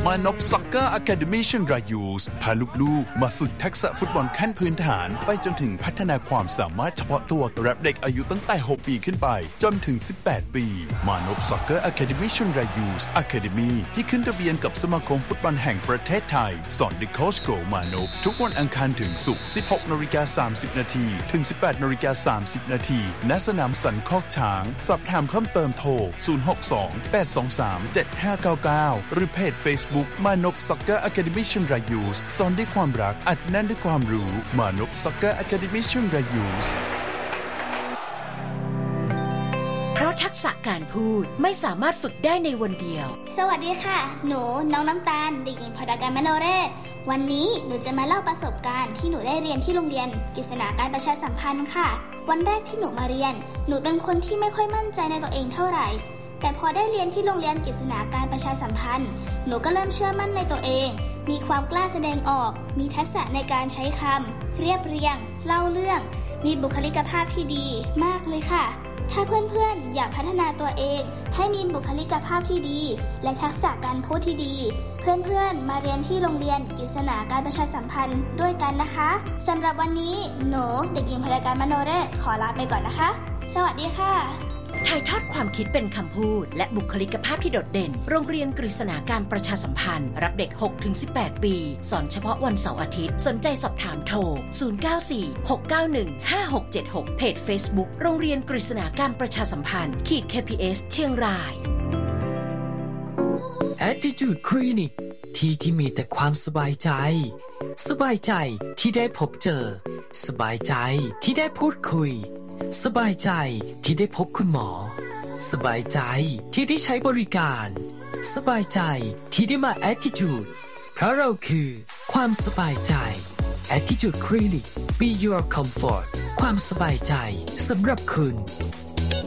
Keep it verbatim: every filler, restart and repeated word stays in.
มานพซ็อกเกอร์อะคาเดมี่เชียงรายยูสพาลูกๆมาฝึกทักษะฟุตบอลขั้นพื้นฐานไปจนถึงพัฒนาความสามารถเฉพาะตัวกับเด็กอายุตั้งแต่หกปีขึ้นไปจนถึงสิบแปดปีมานพซ็อกเกอร์อะคาเดมี่เชียงรายยูสอะคาเดมี่ที่ขึ้นทะเบียนกับสมาคมฟุตบอลแห่งประเทศไทยสอนเด็กโค้ชโกมานพทุกวันอังคารถึงศุกร์ สิบหกนาฬิกาสามสิบนาทีถึง สิบแปดนาฬิกาสามสิบนาทีณสนามสันคอกช้างสอบถามเพิ่มเติมโทรศูนย์ หก สอง แปด สอง สาม เจ็ด ห้า เก้า เก้าหรือเพจ Facebook มานพซ็อกเกอร์อะคาเดมี่เชียงรายยูสสอนด้วยความรักอัดแน่นด้วยความรู้มานพซ็อกเกอร์อะคาเดมี่เชียงรายยูสเพราะทักษะการพูดไม่สามารถฝึกได้ในวันเดียวสวัสดีค่ะหนูน้องน้ำตาลเด็กหญิงพรการมโนเรศวันนี้หนูจะมาเล่าประสบการณ์ที่หนูได้เรียนที่โรงเรียนกฤษณาการประชาสัมพันธ์ค่ะวันแรกที่หนูมาเรียนหนูเป็นคนที่ไม่ค่อยมั่นใจในตัวเองเท่าไหร่แต่พอได้เรียนที่โรงเรียนกฤษณาการประชาสัมพันธ์หนูก็เริ่มเชื่อมั่นในตัวเองมีความกล้าแสดงออกมีทักษะในการใช้คำเรียบเรียงเล่าเรื่องมีบุคลิกภาพที่ดีมากเลยค่ะถ้าเพื่อนๆอยากพัฒนาตัวเองให้มีบุคลิกภาพที่ดีและทักษะการพูดที่ดีเพื่อนๆมาเรียนที่โรงเรียนกฤษณาการประชาสัมพันธ์ด้วยกันนะคะสำหรับวันนี้หนูเด็กหญิงพรการมโนเรศขอลาไปก่อนนะคะสวัสดีค่ะถ่ายทอดความคิดเป็นคำพูดและบุคลิกภาพที่โดดเด่นโรงเรียนกฤษณาการประชาสัมพันธ์รับเด็ก หกถึงสิบแปด ปีสอนเฉพาะวันเสาร์อาทิตย์สนใจสอบถามโทรศูนย์ เก้า สี่ หก เก้า หนึ่ง ห้า หก เจ็ด หกเพจ Facebook โรงเรียนกฤษณาการประชาสัมพันธ์ขีด เค พี เอส เชียงราย Attitude Clinic ที่ที่มีแต่ความสบายใจสบายใจที่ได้พบเจอสบายใจที่ได้พูดคุยสบายใจที่ได้พบคุณหมอสบายใจที่ได้ใช้บริการสบายใจที่ได้มา Attitude เพราะเราคือความสบายใจ Attitude Clinic Be Your Comfort ความสบายใจสำหรับคุณ